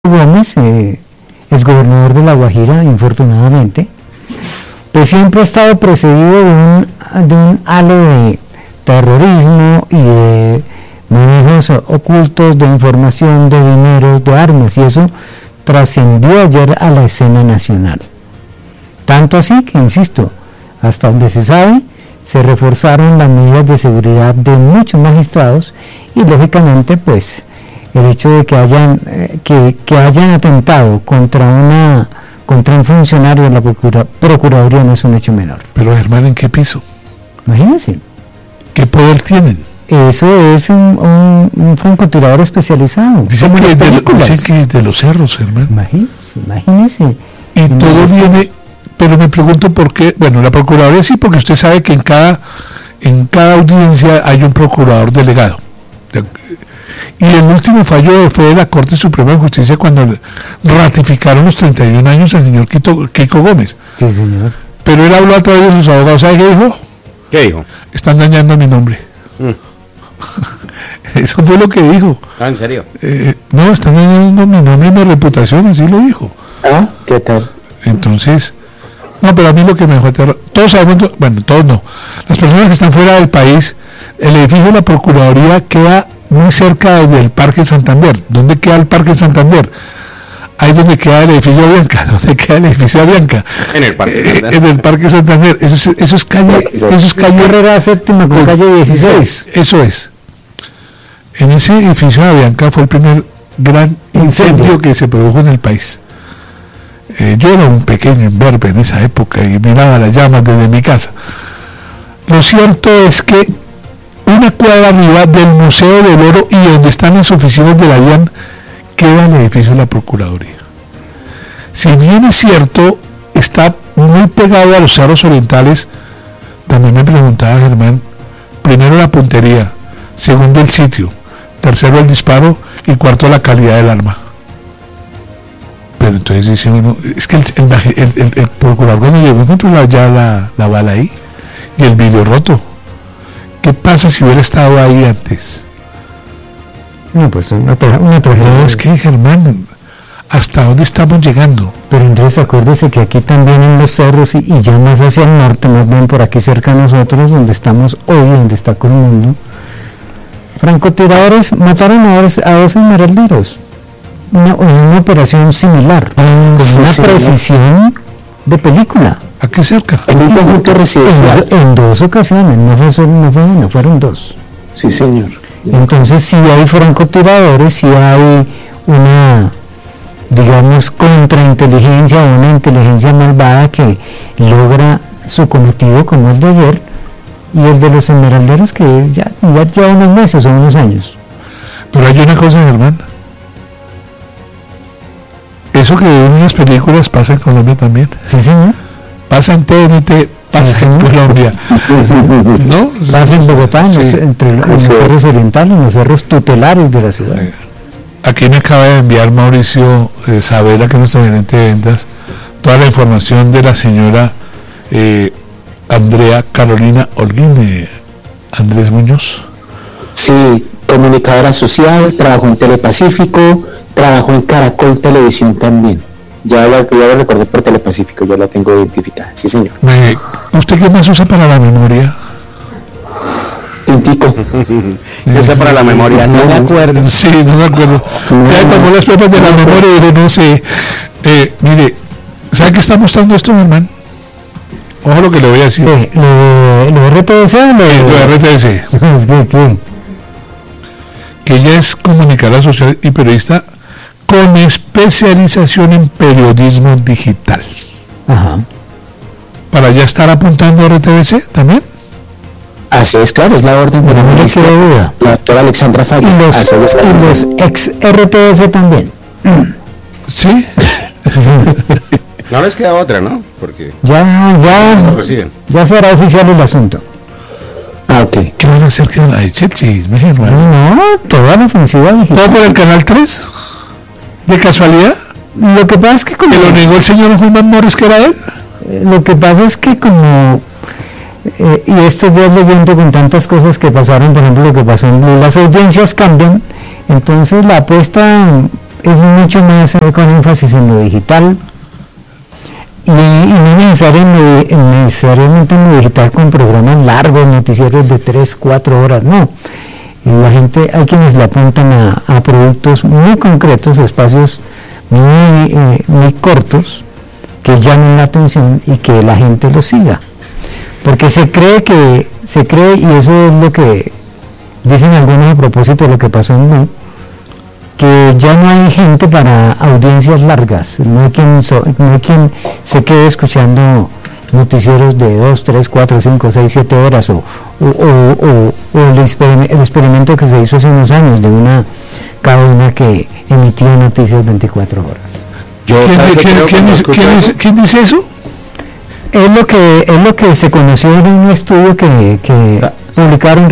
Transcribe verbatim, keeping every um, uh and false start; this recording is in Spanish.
Gómez, eh, es gobernador de La Guajira, infortunadamente, pues siempre ha estado precedido de un, de un halo de terrorismo y de manejos ocultos de información, de dinero, de armas, y eso trascendió ayer a la escena nacional. Tanto así que, insisto, hasta donde se sabe, se reforzaron las medidas de seguridad de muchos magistrados y, lógicamente, pues, el hecho de que hayan eh, que, que hayan atentado contra una contra un funcionario de la procura, Procuraduría no es un hecho menor. Pero, Germán, ¿en qué piso? Imagínense. ¿Qué poder tienen? Eso es un, un, un francotirador especializado. Dicen que, de, dicen que de los cerros, Germán. Imagínense, imagínense. Y no todo viene, pero me pregunto por qué. Bueno, la Procuraduría sí, porque usted sabe que en cada en cada audiencia hay un procurador delegado. Y el último fallo fue de la Corte Suprema de Justicia cuando ratificaron los treinta y un años al señor Quito, Kiko Gómez. Sí, señor. Pero él habló a través de sus abogados. ¿Sabe qué dijo? ¿Qué dijo? Están dañando mi nombre. Mm. Eso fue lo que dijo. ¿Ah, en serio? Eh, no, están dañando mi nombre y mi reputación, así lo dijo. Ah, ¿qué tal? Entonces, no, pero a mí lo que me dejó aterrado, todos sabemos, bueno, todos no, las personas que están fuera del país, el edificio de la Procuraduría queda muy cerca del Parque Santander. ¿Dónde queda el Parque Santander? Ahí donde queda el edificio Avianca. ¿Dónde queda el edificio Avianca? En el Parque Santander. Eh, en el Parque Santander. Eso es, eso es calle, eso es calle Herrera Séptima con calle dieciséis. Eso es. En ese edificio de Avianca fue el primer gran incendio que se produjo en el país. Eh, yo era un pequeño imberbe en esa época y miraba las llamas desde mi casa. Lo cierto es que una cuadra arriba del Museo del Oro y donde están las oficinas de la DIAN queda el edificio de la Procuraduría. Si bien es cierto, está muy pegado a los cerros orientales, también me preguntaba Germán, primero la puntería, segundo el sitio, tercero el disparo y cuarto la calidad del arma. Pero entonces dice uno, es que el, el, el, el, el procurador cuando llegó encontró ya la, la bala ahí y el vidrio roto. ¿Qué pasa si hubiera estado ahí antes? No, pues una, tra una tragedia. No, es que, Germán, ¿hasta dónde estamos llegando? Pero entonces acuérdese que aquí también en los cerros y, y ya más hacia el norte, más bien por aquí cerca de nosotros, donde estamos hoy, donde está Colomundo, francotiradores mataron a dos, a dos esmeralderos. Una, una operación similar, con sí, una sí, precisión ¿no? de película. ¿A qué cerca? En un conjunto residencial. En, en dos ocasiones, no fue solo, no fue uno, fueron dos. Sí, señor. Entonces sí hay francotiradores, sí hay una, digamos, contrainteligencia o una inteligencia malvada que logra su cometido como el de ayer, y el de los esmeralderos que es ya, ya lleva unos meses o unos años. Pero hay una cosa, Germán. Eso que en unas películas pasa en Colombia también. Sí, señor. Pasa en T N T, pasa sí, en Colombia. ¿No? Pasa en Bogotá, en los, sí. entre en los cerros orientales, en los cerros tutelares de la ciudad. Aquí me acaba de enviar Mauricio eh, Sabela, que es nuestro gerente de ventas, toda la información de la señora eh, Andrea Carolina Holguín, eh, Andrés Muñoz. Sí, comunicadora social, trabajó en Telepacífico, trabajó en Caracol Televisión también. Ya la, ya la recordé por Telepacífico, ya la tengo identificada, sí señor. Me, ¿Usted qué más usa para la memoria? Tintico. Yo sé para la memoria, no me acuerdo. Sí, no me acuerdo. No, ya tomó las pruebas de la memoria y dije, no sé. Eh, mire, ¿sabe qué está mostrando esto, Germán? Ojo lo que le voy a decir. ¿Lo, lo, lo R T S? Lo, sí, lo R T S. Es que, ¿qué? Que ella es comunicadora social y periodista con especialización en periodismo digital. Ajá. ¿Para ya estar apuntando a R T S también? Así es, claro, es la orden de la ministra, la doctora Alexandra Falla. Y los, y los ex R T S también. ¿Sí? No les queda otra, ¿no? Porque ya, ya, ya será oficial el asunto. Ah, ok. ¿Qué van a hacer con la de Chelsea? No, no, toda la ofensiva digital. ¿Todo por el canal tres? ¿De casualidad? Lo que pasa es que como... ¿Que lo negó el señor Juan Morris que era él? Lo que pasa es que como... Eh, y estos días leyendo con tantas cosas que pasaron, por ejemplo lo que pasó en Blue, las audiencias cambian, entonces la apuesta es mucho más eh, con énfasis en lo digital y, y no necesariamente, necesariamente en lo digital con programas largos, noticieros de tres, cuatro horas, no. Y la gente, hay quienes le apuntan a, a productos muy concretos, espacios muy, eh, muy cortos, que llamen la atención y que la gente los siga. Porque se cree que, se cree, y eso es lo que dicen algunos a propósito de lo que pasó en Blue, que ya no hay gente para audiencias largas, no hay quien, so, no hay quien se quede escuchando noticieros de dos, tres, cuatro, cinco, seis, siete horas o, o, o, o, o el, experim el experimento que se hizo hace unos años de una cadena que emitía noticias veinticuatro horas. Yo, ¿Quién, ¿quién, ¿quién, es, ¿quién, es, ¿Quién dice eso? Es lo que es lo que se conoció en un estudio que, que publicaron